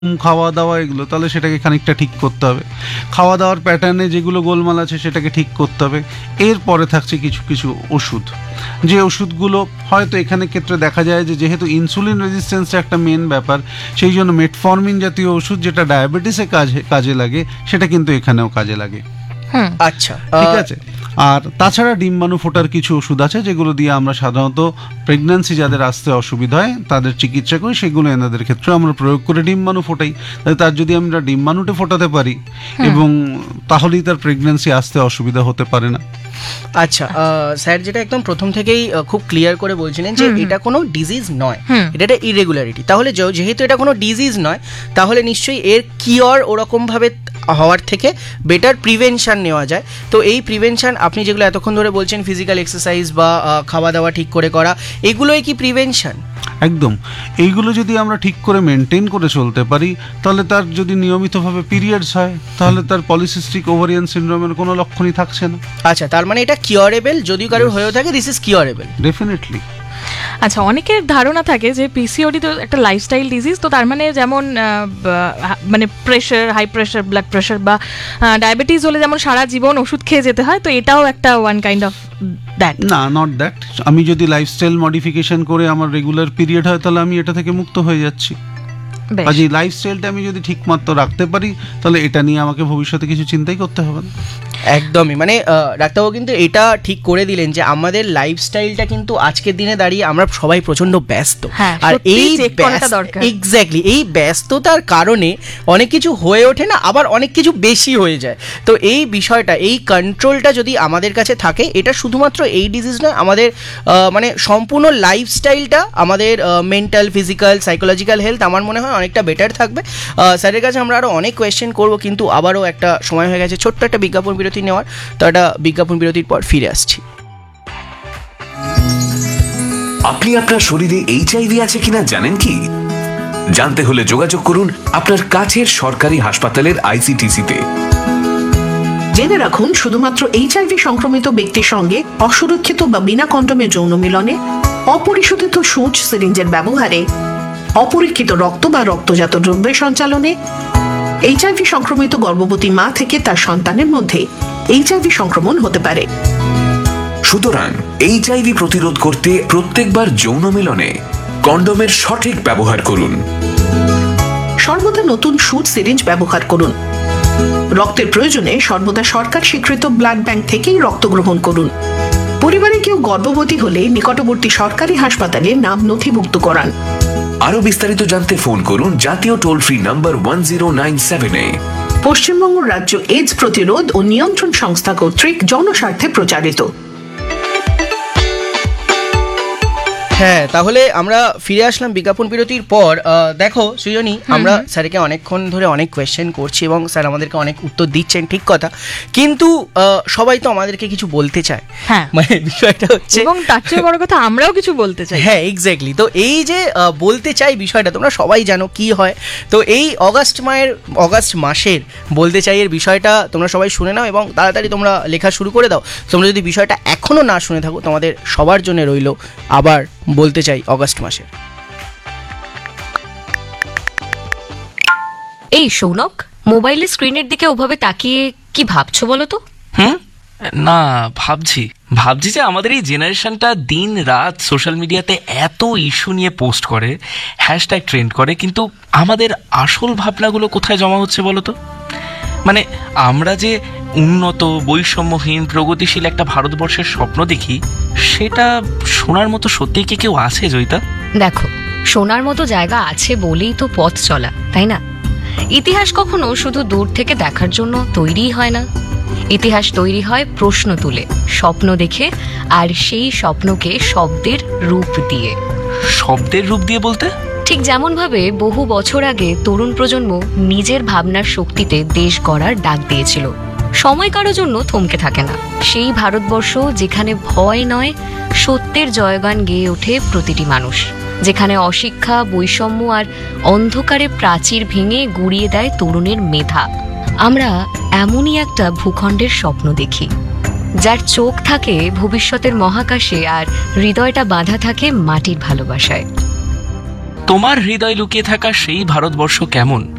খাওয়া দাওয়া এগুলো, তাহলে সেটাকে খানিকটা ঠিক করতে হবে। খাওয়া দাওয়ার প্যাটার্নে যেগুলো গোলমাল আছে সেটাকে ঠিক করতে হবে। এরপরে থাকছে কিছু কিছু ওষুধ, যে ওষুধগুলো হয়তো এখানে ক্ষেত্রে দেখা যায় যে যেহেতু ইনসুলিন রেজিস্ট্যান্সটা একটা মেন ব্যাপার, সেই জন্য মেটফর্মিন জাতীয় ওষুধ যেটা ডায়াবেটিসে কাজে লাগে সেটা কিন্তু এখানেও কাজে লাগে। আচ্ছা, ঠিক আছে। আর তাছাড়া ডিম্বাণু ফোটার কিছু ওষুধ আছে যেগুলো দিয়ে আমরা সাধারণত প্রেগন্যান্সি যাদের আসতে অসুবিধা হয় তাদের চিকিৎসা করি, সেগুলো এনাদের ক্ষেত্রে আমরা প্রয়োগ করে ডিম্বাণু ফোটাই। তার যদি আমরা ডিম্বাণুটা ফোটাতে পারি এবং তাহলেই তার প্রেগন্যান্সি আসতে অসুবিধা হতে পারে না। আচ্ছা স্যার, যেটা একদম প্রথম থেকেই খুব ক্লিয়ার করে বলছিলেন যে এটা কোনো ডিজিজ নয়, এটা একটা ইরেগুলারিটি। তাহলে যেহেতু এটা কোনো ডিজিজ নয়, তাহলে নিশ্চয়ই এর কিওর ওরকমভাবে হওয়ার থেকে বেটার প্রিভেনশন নেওয়া যায়। তো এই প্রিভেনশন আপনি যেগুলো এতক্ষণ ধরে বলছেন, ফিজিক্যাল এক্সারসাইজ বা খাওয়া দাওয়া ঠিক করে করা, এগুলোই কি প্রিভেনশন? একদম। এইগুলো যদি আমরা ঠিক করে মেনটেন করে চলতে পারি, তাহলে তার যদি নিয়মিতভাবে পিরিয়ডস হয়, তাহলে তার পলিসিস্টিক ওভারিয়ান সিনড্রোমের কোনো লক্ষণই থাকছে না। আচ্ছা, তার মানে এটা কিওরেবল, যদি কারোর হয়েও থাকে দিস ইজ কিওরেবল। ডেফিনেটলি। আচ্ছা, অনেকের ধারণা থাকে যে পিসিওডি তো একটা লাইফস্টাইল ডিজিজ, তো তার মানে যেমন মানে pressure, high pressure, blood pressure বা ডায়াবেটিস হলে যেমন সারা জীবন ওষুধ খেয়ে যেতে হয়, তো এটাও একটা ওয়ান কাইন্ড অফ দ্যাট। না, নট দ্যাট। আমি যদি লাইফস্টাইল মডিফিকেশন করে আমার রেগুলার পিরিয়ড হয়, তাহলে আমি এটা থেকে মুক্ত হয়ে যাচ্ছি। কাজে লাইফস্টাইলটা আমি যদি ঠিকমতো রাখতে পারি, তাহলে এটা নিয়ে আমাকে ভবিষ্যতে কিছু চিন্তাই করতে হবে না। একদমই, মানে ডাক্তারবাবু কিন্তু এটা ঠিক করে দিলেন যে আমাদের লাইফস্টাইলটা কিন্তু আজকের দিনে দাঁড়িয়ে আমরা সবাই প্রচন্ড ব্যস্ত, আর এই এক্স্যাক্টলি এই ব্যস্ততার কারণে অনেক কিছু হয়ে ওঠে না, আবার অনেক কিছু বেশি হয়ে যায়। তো এই বিষয়টা, এই কন্ট্রোলটা যদি আমাদের কাছে থাকে, এটা শুধুমাত্র এই ডিজিজ নয়, আমাদের মানে সম্পূর্ণ লাইফস্টাইলটা, আমাদের মেন্টাল, ফিজিক্যাল, সাইকোলজিক্যাল হেলথ আমার মনে হয় অনেকটা বেটার থাকবে। স্যারের কাছে আমরা আরও অনেক কোয়েশ্চেন করবো, কিন্তু আবারও একটা সময় হয়ে গেছে ছোট্ট একটা বিজ্ঞাপন বিরতি নেওয়ার। তো একটা বিজ্ঞাপন বিরতির পর ফিরে আসছি। আপনি আপনার শরীরে এইচআইভি আছে কিনা জানেন কি? জানতে হলে যোগাযোগ করুন আপনার কাছের সরকারি হাসপাতালের আইসিটিসিতে। জেনে রাখুন, শুধুমাত্র এইচআইভি সংক্রমিত ব্যক্তির সঙ্গে অসুরক্ষিত বা বিনা কন্ডোমে যৌন মিলনে, অপরিশোধিত সূচ সিরিঞ্জের ব্যবহারে, অপরীক্ষিত রক্ত বা রক্তজাত দ্রব্যের সঞ্চালনে, এইচআইভি সংক্রমিত গর্ভবতী মা থেকে তার সন্তানের মধ্যে এইচআইভি সংক্রমণ হতে পারে। সুতরাং এইচআইভি প্রতিরোধ করতে প্রত্যেকবার যৌন মিলনে কন্ডোমের সঠিক ব্যবহার করুন। সর্বদা নতুন সূচ সিরিঞ্জ ব্যবহার করুন। রক্তের প্রয়োজনে সর্বদা সরকার স্বীকৃত ব্লাড ব্যাংক থেকেই রক্ত গ্রহণ করুন। পরিবারে কেউ গর্ভবতী হলে নিকটবর্তী সরকারি হাসপাতালে নাম নথিভুক্ত করান। আরো বিস্তারিত জানতে ফোন করুন জাতীয় টোল ফ্রি নাম্বার 1097-এ। পশ্চিমবঙ্গ রাজ্য এইডস প্রতিরোধ ও নিয়ন্ত্রণ সংস্থা কর্তৃক জনস্বার্থে প্রচারিত। হ্যাঁ, তাহলে আমরা ফিরে আসলাম বিজ্ঞাপন বিরতির পর। দেখো সৃজনী, আমরা স্যারকে অনেকক্ষণ ধরে অনেক কোয়েশ্চেন করছি এবং স্যার আমাদেরকে অনেক উত্তর দিচ্ছেন, ঠিক কথা, কিন্তু সবাই তো আমাদেরকে কিছু বলতে চায়। হ্যাঁ, মানে বিষয়টা হচ্ছে, এবং তার চেয়ে বড় কথা আমরাও কিছু বলতে চাই। হ্যাঁ, এক্স্যাক্টলি। তো এই যে বলতে চাই বিষয়টা, তোমরা সবাই জানো কি হয়। তো এই অগাস্ট মাসের বলতে চাই এর বিষয়টা তোমরা সবাই শুনে নাও এবং তাড়াতাড়ি তোমরা লেখা শুরু করে দাও। তোমরা যদি বিষয়টা এখনো না শুনে থাকো, তোমাদের সবার জন্য রইল আবার বলতে চাই অগাস্ট মাসের। এই সৌনক, মোবাইলের স্ক্রিনের দিকে ওভাবে তাকিয়ে কি ভাবছো বলো তো? না, ভাবছি যে আমাদের এই জেনারেশনটা দিন রাত সোশ্যাল মিডিয়াতে এত ইস্যু নিয়ে পোস্ট করে, হ্যাশট্যাগ ট্রেন্ড করে, কিন্তু আমাদের আসল ভাবনাগুলো কোথায় জমা হচ্ছে বলো তো? মানে আমরা যে উন্নত, বৈষম্যহীন, প্রগতিশীল একটা ভারতবর্ষের স্বপ্ন দেখি, সেটা শোনার মতো সত্যিই কি কেউ আছে জয়িতা? দেখো, শোনার মতো জায়গা আছে বলেই তো পথ চলা, তাই না? ইতিহাস কখনো শুধু দূর থেকে দেখার জন্য তৈরি হয় না। ইতিহাস তৈরি হয় প্রশ্ন তুলে, স্বপ্ন দেখে, আর সেই স্বপ্নকে শব্দের রূপ দিয়ে। শব্দের রূপ দিয়ে বলতে? ঠিক যেমন ভাবে বহু বছর আগে তরুণ প্রজন্ম নিজের ভাবনার শক্তিতে দেশ গড়ার ডাক দিয়েছিল। সময় কারোর জন্য থমকে থাকে না। সেই ভারতবর্ষ যেখানে ভয় নয়, সত্যের জয়গান গেয়ে ওঠে প্রতিটি মানুষ, যেখানে অশিক্ষা, বৈষম্য আর অন্ধকারে প্রাচীর ভেঙে গুড়িয়ে দেয় তরুণের মেধা। আমরা এমনই একটা ভূখণ্ডের স্বপ্ন দেখি, যার চোখ থাকে ভবিষ্যতের মহাকাশে আর হৃদয়টা বাঁধা থাকে মাটির ভালোবাসায়। তোমার হৃদয় লুকিয়ে থাকা সেই ভারতবর্ষ কেমন